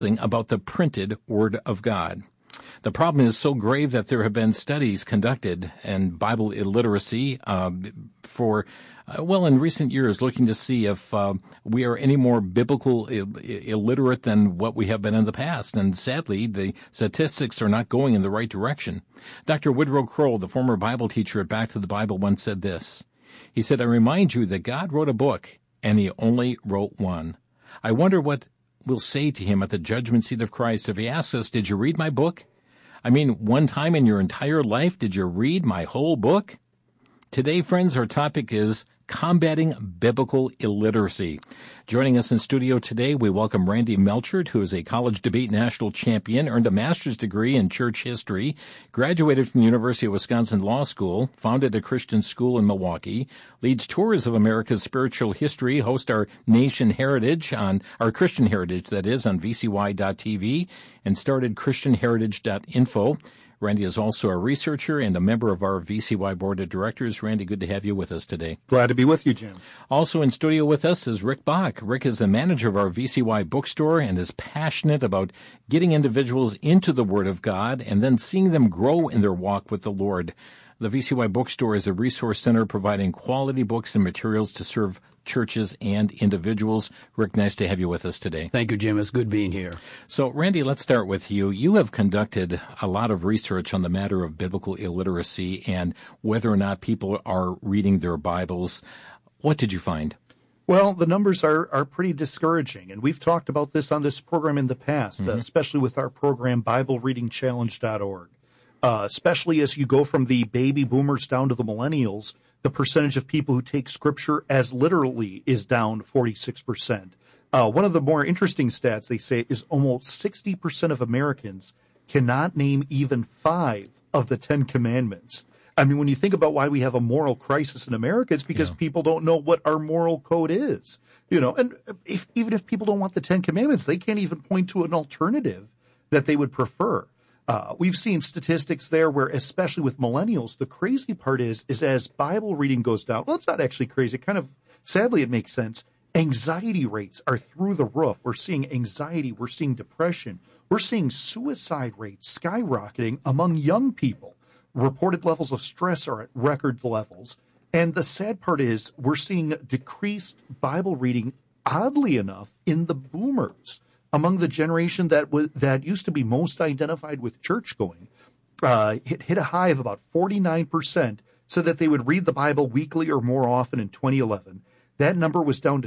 about the printed Word of God. The problem is so grave that there have been studies conducted in Bible illiteracy in recent years, looking to see if we are any more biblical illiterate than what we have been in the past. And sadly, the statistics are not going in the right direction. Dr. Woodrow Kroll, the former Bible teacher at Back to the Bible, once said this. He said, "I remind you that God wrote a book, and he only wrote one. I wonder what we'll say to him at the judgment seat of Christ if he asks us, 'Did you read my book?' I mean, one time in your entire life, did you read my whole book?" Today, friends, our topic is combating biblical illiteracy. Joining us in studio today, we welcome Randy Melchert, who is a college debate national champion, earned a master's degree in church history, graduated from the University of Wisconsin Law School, founded a Christian school in Milwaukee, leads tours of America's spiritual history, hosts our Christian Heritage, that is, on vcy.tv, and started christianheritage.info. Randy is also a researcher and a member of our VCY Board of Directors. Randy, good to have you with us today. Glad to be with you, Jim. Also in studio with us is Rick Bach. Rick is the manager of our VCY bookstore and is passionate about getting individuals into the Word of God and then seeing them grow in their walk with the Lord. The VCY bookstore is a resource center providing quality books and materials to serve churches and individuals. Rick, nice to have you with us today. Thank you, Jim. It's good being here. So, Randy, let's start with you. You have conducted a lot of research on the matter of biblical illiteracy and whether or not people are reading their Bibles. What did you find? Well, the numbers are pretty discouraging, and we've talked about this on this program in the past, especially with our program, BibleReadingChallenge.org. Especially as you go from the baby boomers down to the millennials, the percentage of people who take Scripture as literally is down 46%. One of the more interesting stats, they say, is almost 60% of Americans cannot name even 5 of the 10 commandments. I mean, when you think about why we have a moral crisis in America, it's because people don't know what our moral code is. And even if people don't want the 10 commandments, they can't even point to an alternative that they would prefer. We've seen statistics there where, especially with millennials, the crazy part is as Bible reading goes down, well, it's not actually crazy. Sadly, it makes sense. Anxiety rates are through the roof. We're seeing anxiety. We're seeing depression. We're seeing suicide rates skyrocketing among young people. Reported levels of stress are at record levels. And the sad part is we're seeing decreased Bible reading, oddly enough, in the boomers. Among the generation that used to be most identified with church going, hit a high of about 49%, said that they would read the Bible weekly or more often in 2011. That number was down to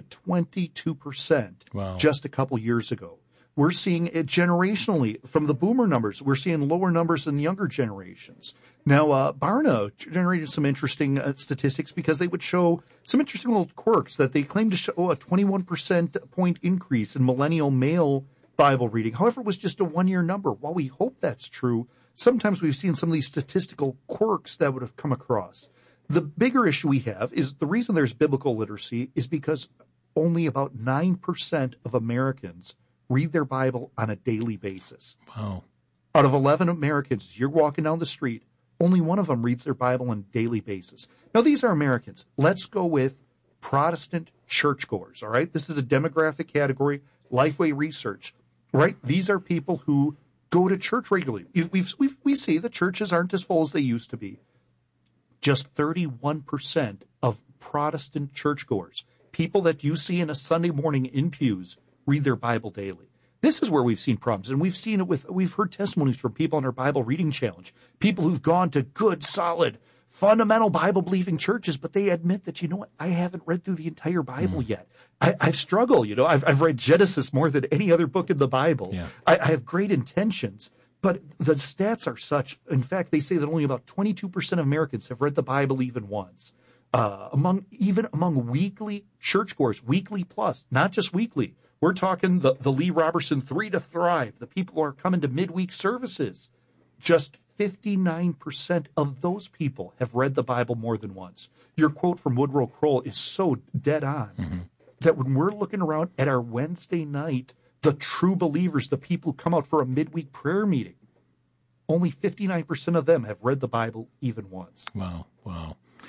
22% just a couple years ago. We're seeing it generationally from the boomer numbers. We're seeing lower numbers in younger generations. Now, Barna generated some interesting statistics because they would show some interesting little quirks that they claim to show a 21% point increase in millennial male Bible reading. However, it was just a one-year number. While we hope that's true, sometimes we've seen some of these statistical quirks that would have come across. The bigger issue we have is the reason there's biblical literacy is because only about 9% of Americans read their Bible on a daily basis. Wow. Out of 11 Americans, you're walking down the street, only one of them reads their Bible on a daily basis. Now, these are Americans. Let's go with Protestant churchgoers, all right? This is a demographic category, Lifeway Research, right? These are people who go to church regularly. We see the churches aren't as full as they used to be. Just 31% of Protestant churchgoers, people that you see in a Sunday morning in pews, read their Bible daily. This is where we've seen problems, and we've heard testimonies from people on our Bible Reading Challenge, people who've gone to good, solid, fundamental Bible-believing churches, but they admit that, I haven't read through the entire Bible yet. I've struggled, I've read Genesis more than any other book in the Bible. Yeah. I have great intentions, but the stats are such. In fact, they say that only about 22% of Americans have read the Bible even once. Among weekly churchgoers, weekly plus, not just weekly. We're talking the Lee Robertson 3 to Thrive, the people who are coming to midweek services. Just 59% of those people have read the Bible more than once. Your quote from Woodrow Kroll is so dead on that when we're looking around at our Wednesday night, the true believers, the people who come out for a midweek prayer meeting, only 59% of them have read the Bible even once. Wow.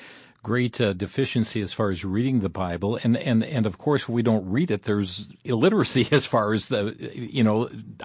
great deficiency as far as reading the Bible, and of course, if we don't read it, there's illiteracy as far as